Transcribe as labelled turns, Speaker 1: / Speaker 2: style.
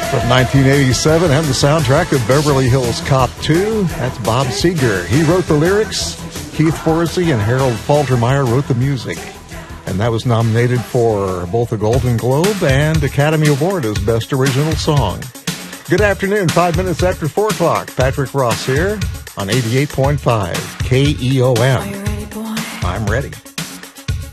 Speaker 1: From 1987 and the soundtrack of Beverly Hills Cop 2, that's Bob Seger. He wrote the lyrics. Keith Forsey and Harold Faltermeyer wrote the music. And that was nominated for both a Golden Globe and Academy Award as Best Original Song. Good afternoon, 5 minutes after 4 o'clock. Patrick Ross here on 88.5 KEOM.
Speaker 2: Are you ready, boy?
Speaker 1: I'm ready.